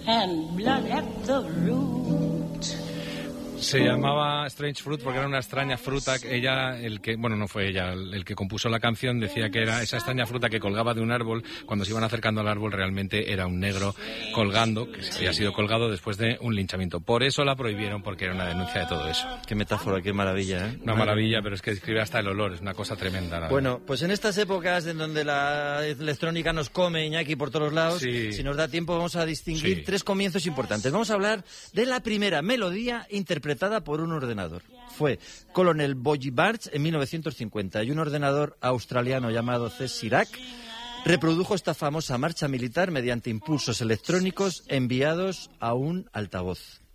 and blood at the root. Se llamaba Strange Fruit porque era una extraña fruta. Ella, no fue ella, el que compuso la canción decía que era esa extraña fruta que colgaba de un árbol. Cuando se iban acercando al árbol realmente era un negro colgando, que había sido colgado después de un linchamiento. Por eso la prohibieron, porque era una denuncia de todo eso. Qué metáfora, qué maravilla, ¿eh? Una maravilla, pero es que describe hasta el olor, es una cosa tremenda. Bueno, pues en estas épocas en donde la electrónica nos come, Iñaki, por todos lados, si nos da tiempo vamos a distinguir tres comienzos importantes. Vamos a hablar de la primera melodía interpretada por un ordenador. Fue Colonel Bobby Barnes en 1950 y un ordenador australiano llamado CSIRAC reprodujo esta famosa marcha militar mediante impulsos electrónicos enviados a un altavoz.